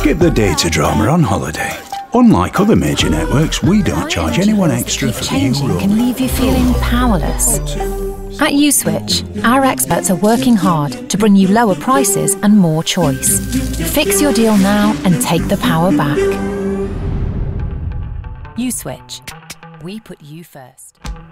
Skip the data drama on holiday. Unlike other major networks, we don't charge anyone extra for the new Changing can roaming. leave you feeling powerless. At USwitch, our experts are working hard to bring you lower prices and more choice. Fix your deal now and take the power back. USwitch. We put you first.